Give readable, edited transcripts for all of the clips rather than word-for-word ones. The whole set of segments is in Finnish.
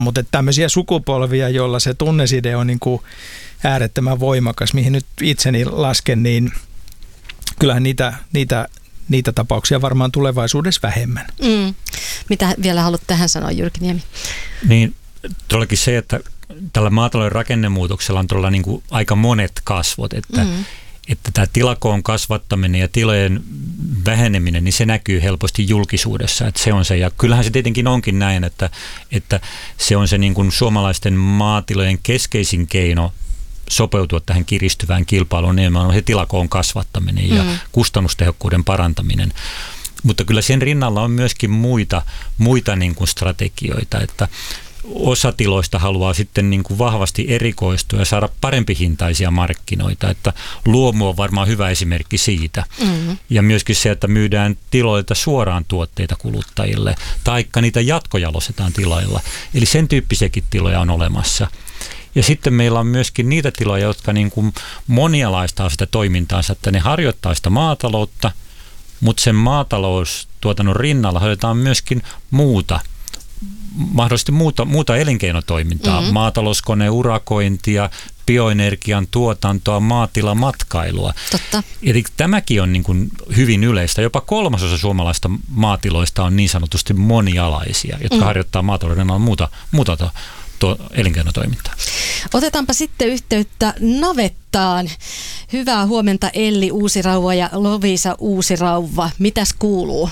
Mutta tämmöisiä sukupolvia, joilla se tunneside on niin kuin äärettömän voimakas, mihin nyt itseni lasken, niin kyllähän niitä tapauksia varmaan tulevaisuudessa vähemmän. Mitä vielä haluat tähän sanoa, Jyrki Niemi? Niin, todellakin se, että tällä maatalouden rakennemuutoksella on todella niin kuin aika monet kasvot, että tämä tilakoon kasvattaminen ja tilojen väheneminen, niin se näkyy helposti julkisuudessa, että se on se. Ja kyllähän se tietenkin onkin näin, että se on se niin kuin suomalaisten maatilojen keskeisin keino sopeutua tähän kiristyvään kilpailuun, nimenomaan on se tilakoon kasvattaminen ja kustannustehokkuuden parantaminen. Mutta kyllä sen rinnalla on myöskin muita niin kuin strategioita, että osa tiloista haluaa sitten niin kuin vahvasti erikoistua ja saada parempihintaisia markkinoita, että luomu on varmaan hyvä esimerkki siitä. Ja myöskin se, että myydään tiloilta suoraan tuotteita kuluttajille, taikka niitä jatkojalostetaan tiloilla. Eli sen tyyppisiäkin tiloja on olemassa. Ja sitten meillä on myöskin niitä tiloja, jotka niin kuin monialaistaa sitä toimintaansa, että ne harjoittaa sitä maataloutta, mutta sen maataloustuotannon rinnalla hoidetaan myöskin mahdollisesti muuta elinkeinotoimintaa, maatalouskoneurakointia, bioenergian tuotantoa, maatilamatkailua. Totta. Eli tämäkin on niin kuin hyvin yleistä. Jopa 3/3 suomalaista maatiloista on niin sanotusti monialaisia, jotka harjoittaa maatalouden muuta elinkeinotoimintaa. Otetaanpa sitten yhteyttä navettaan. Hyvää huomenta Elli Uusirauva ja Loviisa Uusirauva. Mitäs kuuluu?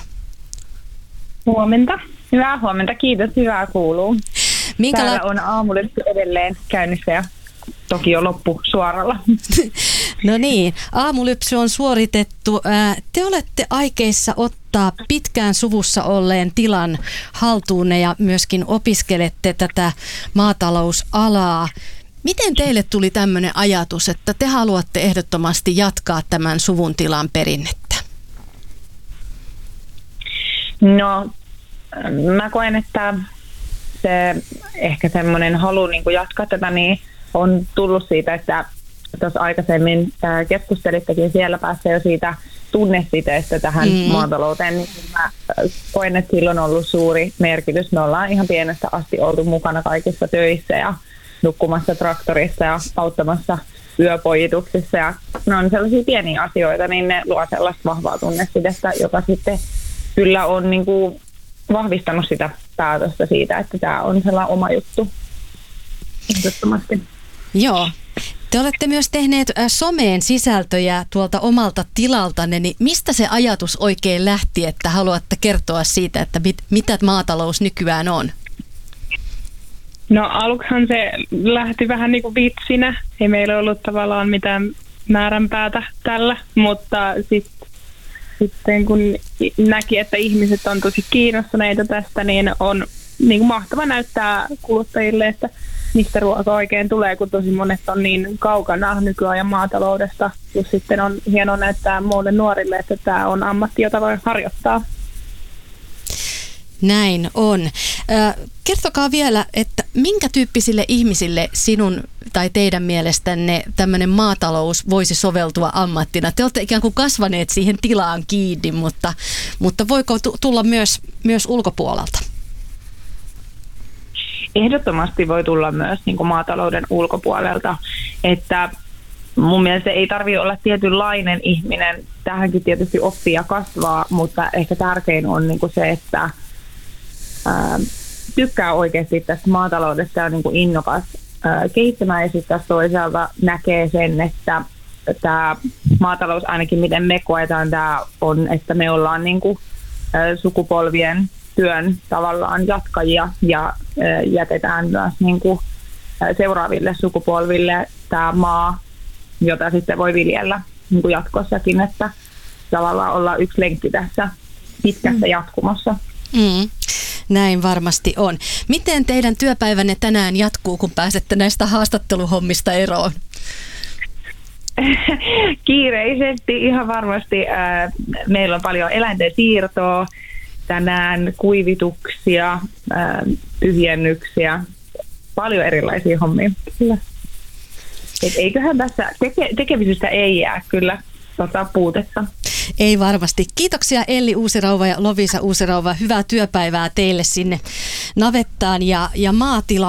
Huomenta. Hyvää huomenta, kiitos. Hyvää kuuluu. Täällä on aamulypsy edelleen käynnissä ja toki jo loppu suoralla. No niin, aamulypsy on suoritettu. Te olette aikeissa ottaa pitkään suvussa olleen tilan haltuunne ja myöskin opiskelette tätä maatalousalaa. Miten teille tuli tämmöinen ajatus, että te haluatte ehdottomasti jatkaa tämän suvun tilan perinnettä? No, mä koen, että se ehkä semmoinen halu niin kuin jatkaa tätä niin on tullut siitä, että tuossa aikaisemmin keskustelittekin siellä päässä jo siitä tunnesiteestä tähän maatalouteen, niin mä koen, että sillä on ollut suuri merkitys. Me ollaan ihan pienestä asti oltu mukana kaikissa töissä ja nukkumassa traktorissa ja auttamassa yöpojituksissa. Ja ne on sellaisia pieniä asioita, niin ne luo sellaista vahvaa tunnesidettä, joka sitten kyllä on niin kuin vahvistanut sitä päätöstä siitä, että tämä on sellainen oma juttu. Ehdottomasti. Joo. Te olette myös tehneet someen sisältöjä tuolta omalta tilaltanne, niin mistä se ajatus oikein lähti, että haluatte kertoa siitä, että mitä maatalous nykyään on? No aluksihan se lähti vähän niin kuin vitsinä. Ei meillä ollut tavallaan mitään määränpäätä tällä, mutta sitten kun näki, että ihmiset on tosi kiinnostuneita tästä, niin on niin kuin mahtava näyttää kuluttajille, että mistä ruoka oikein tulee, kun tosi monet on niin kaukana nykyajan maataloudesta. Plus sitten on hienoa näyttää muille nuorille, että tämä on ammatti, jota voi harjoittaa. Näin on. Kertokaa vielä, että minkä tyyppisille ihmisille sinun tai teidän mielestänne tämmöinen maatalous voisi soveltua ammattina? Te olette ikään kuin kasvaneet siihen tilaan kiinni, mutta voiko tulla myös ulkopuolelta? Ehdottomasti voi tulla myös niin kuin maatalouden ulkopuolelta, että mun mielestä ei tarvitse olla tietynlainen ihminen. Tähänkin tietysti oppii ja kasvaa, mutta ehkä tärkein on niin kuin se, että tykkää oikeasti tästä maataloudesta ja on niin kuin innokas kehittämään ja sitten toisaalta näkee sen, että tämä maatalous ainakin miten me koetaan tämä on, että me ollaan niin kuin sukupolvien työn tavallaan jatkajia ja jätetään myös niin kuin seuraaville sukupolville tämä maa, jota sitten voi viljellä niin kuin jatkossakin, että tavallaan ollaan yksi lenkki tässä pitkässä jatkumossa. Näin varmasti on. Miten teidän työpäivänne tänään jatkuu, kun pääsette näistä haastatteluhommista eroon? Kiireisesti ihan varmasti. Meillä on paljon eläinten siirtoa, tänään kuivituksia, tyhjennyksiä, paljon erilaisia hommia. Eiköhän tässä tekemisistä ei jää kyllä puutetta. Ei varmasti. Kiitoksia Elli Uusirauva ja Lovisa Uusirauva. Hyvää työpäivää teille sinne navettaan ja maatila